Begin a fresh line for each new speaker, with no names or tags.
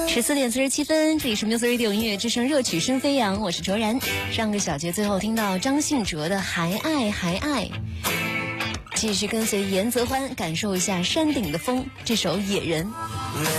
14:47，这里是 Music Radio 音乐之声热曲声飞扬，我是卓然。上个小节最后听到张信哲的还爱还爱，继续跟随严泽欢感受一下山顶的风这首野人。